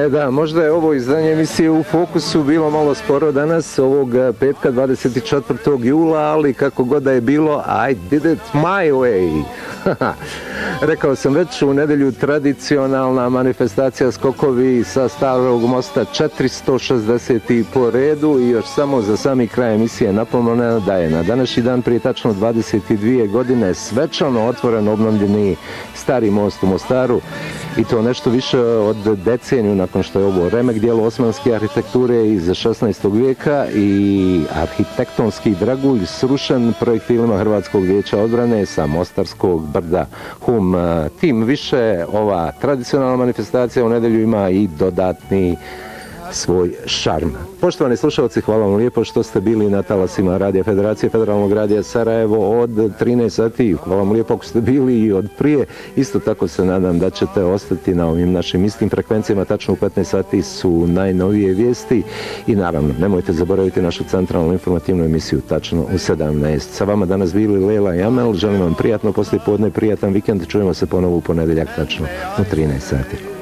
Da, možda je ovo izdanje emisije U fokusu bilo malo sporo danas, ovog petka 24. jula, ali kako god da je bilo, I did it my way. Rekao sam već, u nedelju tradicionalna manifestacija skokovi sa Starog mosta 460. po redu i još samo za sami kraj emisije napomena da je na današnji dan prije tačno 22 godine svečano otvoren obnovljeni Stari most u Mostaru i to nešto više od deceniju nakon što je ovo remek dijelo osmanske arhitekture iz 16. vijeka i arhitektonski dragulj srušen projektilima Hrvatskog vijeća odbrane sa Mostarskog brda Hum. Tim više ova tradicionalna manifestacija u nedelju ima i dodatni svoj šarm. Poštovani slušalci, hvala vam lijepo što ste bili na talasima Radija Federacije Federalnog radija Sarajevo od 13 sati. Hvala vam lijepo ako ste bili i od prije. Isto tako se nadam da ćete ostati na ovim našim istim frekvencijama. Tačno u 15 sati su najnovije vijesti i naravno nemojte zaboraviti našu centralnu informativnu emisiju tačno u 17. Sa vama danas bili Lela i Amel. Želim vam prijatno poslijepodne, prijatan vikend. Čujemo se ponovo u ponedjeljak tačno u 13 sati.